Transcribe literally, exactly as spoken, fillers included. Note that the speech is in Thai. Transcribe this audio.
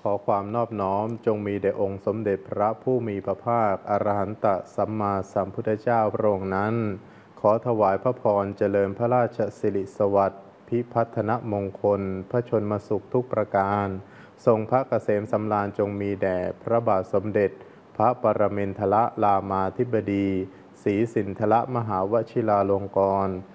อความนอบน้อมจงมีแด่องค์สมเด็จพระผู้มีพระภาคอรหันตสัมมาสัมพุทธเจ้าพระองค์นั้นขอถวายพระพรเจริญพระราชสิริสวัสดิ์พิพัฒนมงคล พระชนมสุขทุกประการทรงพระเกษมสำราญจงมีแด่พระบาทสมเด็จพระปรมินทรรามาธิบดีศรีสินธรมหาวชิราลงกรณ์